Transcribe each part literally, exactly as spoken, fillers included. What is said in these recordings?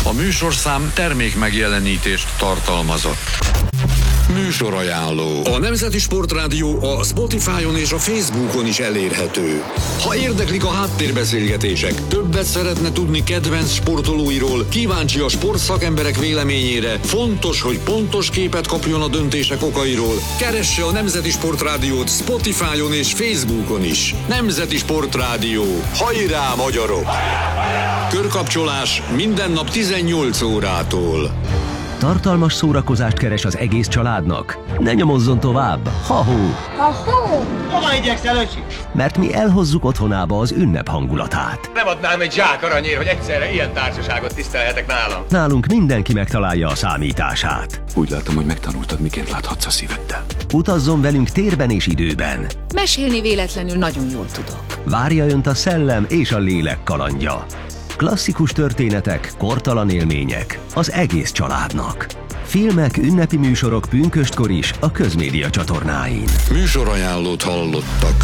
A műsorszám termék megjelenítést tartalmazott. Műsorajánló. A Nemzeti Sportrádió a Spotify-on és a Facebookon is elérhető. Ha érdeklik a háttérbeszélgetések, többet szeretne tudni kedvenc sportolóiról, kíváncsi a sportszakemberek véleményére, fontos, hogy pontos képet kapjon a döntések okairól, keresse a Nemzeti Sportrádiót Spotify-on és Facebookon is. Nemzeti Sportrádió. Hajrá, magyarok! Körkapcsolás minden nap tizennyolc órától. Tartalmas szórakozást keres az egész családnak? Ne nyomozzon tovább! Ha-hó! Ha-hó! Hova igyekszel, öcsi? Mert mi elhozzuk otthonába az ünnep hangulatát. Nem adnám egy zsák aranyért, hogy egyszerre ilyen társaságot tisztelhetek nálam. Nálunk mindenki megtalálja a számítását. Úgy látom, hogy megtanultad, miként láthatsz a szíveddel. Utazzon velünk térben és időben. Mesélni véletlenül nagyon jól tudok. Várja önt a szellem és a lélek kalandja. Klasszikus történetek, kortalan élmények az egész családnak. Filmek, ünnepi műsorok pünköstkor is a Közmédia csatornáin. Műsorajánlót hallottak.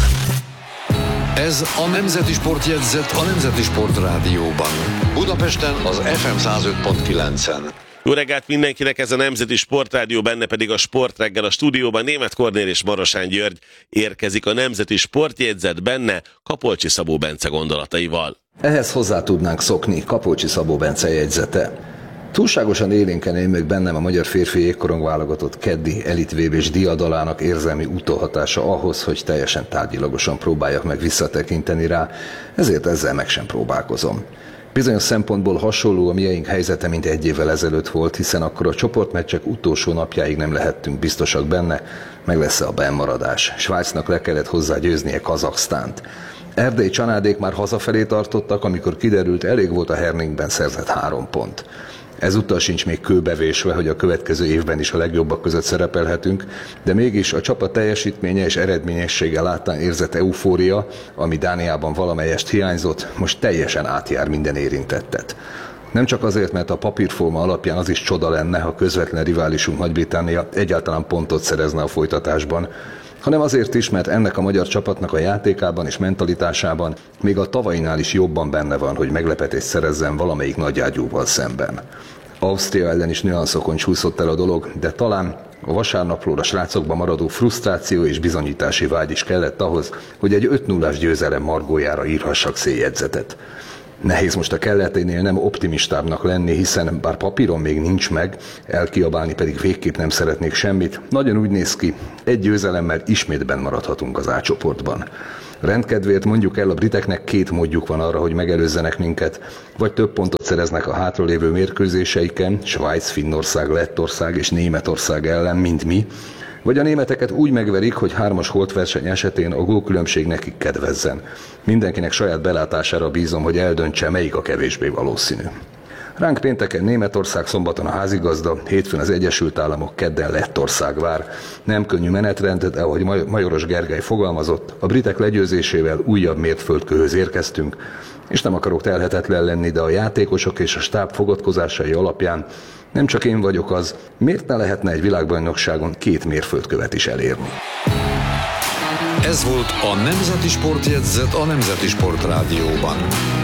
Ez a Nemzeti Sportjegyzet a Nemzeti Sportrádióban. Budapesten az ef em száz öt pont kilencen. Jó reggelt mindenkinek, ez a Nemzeti Sportrádió, benne pedig a Sportreggel. A stúdióban Németh Kornél és Marosán György érkezik a Nemzeti Sportjegyzet, benne Kapolcsi Szabó Bence gondolataival. Ehhez hozzá tudnánk szokni Kapolcsi Szabó Bence jegyzete. Túlságosan élénken él még bennem a magyar férfi jégkorong válogatott keddi elit vé bés diadalának érzelmi utóhatása ahhoz, hogy teljesen tárgyilagosan próbáljak meg visszatekinteni rá, ezért ezzel meg sem próbálkozom. Bizonyos szempontból hasonló a mieink helyzete, mint egy évvel ezelőtt volt, hiszen akkor a csoportmeccsek utolsó napjáig nem lehettünk biztosak benne, meg lesz-e a bennmaradás. Svájcnak le kellett hozzá győznie Kazaksztánt. Erdély csanádék már hazafelé tartottak, amikor kiderült, elég volt a Herningben szerzett három pont. Ezúttal sincs még kőbevésve, hogy a következő évben is a legjobbak között szerepelhetünk, de mégis a csapat teljesítménye és eredményessége láttán érzett eufória, ami Dániában valamelyest hiányzott, most teljesen átjár minden érintettet. Nem csak azért, mert a papírforma alapján az is csoda lenne, ha közvetlen riválisunk Nagy-Britannia egyáltalán pontot szerezne a folytatásban, hanem azért is, mert ennek a magyar csapatnak a játékában és mentalitásában még a tavainál is jobban benne van, hogy meglepetést szerezzen valamelyik nagyágyúval szemben. Ausztria ellen is nüanszokon csúszott el a dolog, de talán a vasárnapról a srácokban maradó frusztráció és bizonyítási vágy is kellett ahhoz, hogy egy öt nullás győzelem margójára írhassak széljegyzetet. Nehéz most a kelleténél nem optimistábbnak lenni, hiszen bár papíron még nincs meg, elkiabálni pedig végképp nem szeretnék semmit, nagyon úgy néz ki, egy győzelemmel ismét benn maradhatunk az A csoportban. Rendkedvéért mondjuk el, a briteknek két módjuk van arra, hogy megelőzzenek minket, vagy több pontot szereznek a hátralévő mérkőzéseiken, Svájc, Finnország, Lettország és Németország ellen, mint mi, vagy a németeket úgy megverik, hogy hármas holtverseny esetén a gólkülönbség nekik kedvezzen. Mindenkinek saját belátására bízom, hogy eldöntse, melyik a kevésbé valószínű. Ránk pénteken Németország, szombaton a házigazda, hétfőn az Egyesült Államok, kedden Lettország vár. Nem könnyű menetrend, de ahogy Majoros Gergely fogalmazott, a britek legyőzésével újabb mértföldkőhöz érkeztünk, és nem akarok telhetetlen lenni, de a játékosok és a stáb fogadkozásai alapján nem csak én vagyok az, miért ne lehetne egy világbajnokságon két mérföldkövet is elérni. Ez volt a Nemzeti Sportjegyzet a Nemzeti Sportrádióban.